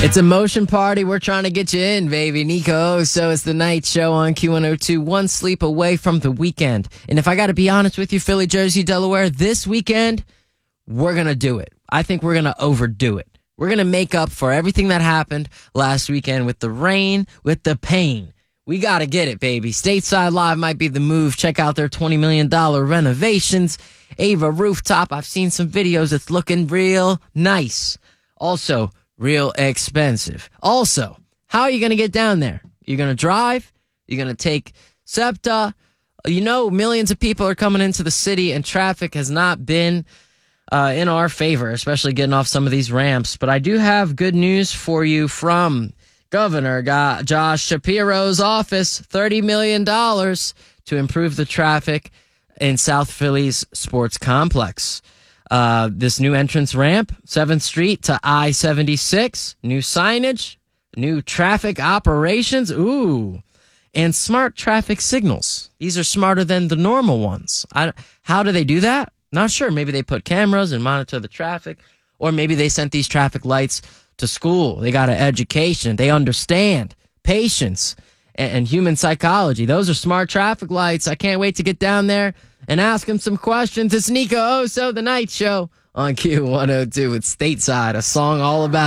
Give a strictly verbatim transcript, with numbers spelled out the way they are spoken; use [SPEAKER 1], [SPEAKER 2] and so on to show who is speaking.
[SPEAKER 1] It's a motion party. We're trying to get you in, baby. Nico, so it's the night show on Q one oh two, one sleep away from the weekend. And if I got to be honest with you, Philly, Jersey, Delaware, this weekend, we're going to do it. I think we're going to overdo it. We're going to make up for everything that happened last weekend with the rain, with the pain. We got to get it, baby. Stateside Live might be the move. Check out their twenty million dollars renovations. Ava Rooftop, I've seen some videos. It's looking real nice. Also, real expensive. Also, how are you going to get down there? You're going to drive? You're going to take SEPTA? You know, millions of people are coming into the city, and traffic has not been uh, in our favor, especially getting off some of these ramps. But I do have good news for you from Governor Josh Shapiro's office, thirty million dollars to improve the traffic in South Philly's sports complex. Uh, this new entrance ramp, seventh Street to I seventy-six, new signage, new traffic operations, ooh, and smart traffic signals. These are smarter than the normal ones. I, how do they do that? Not sure. Maybe they put cameras and monitor the traffic, or maybe they sent these traffic lights to school. They got an education. They understand patience and, and human psychology. Those are smart traffic lights. I can't wait to get down there and ask him some questions. It's Nico Oso, the night show on Q one oh two with Stateside, a song all about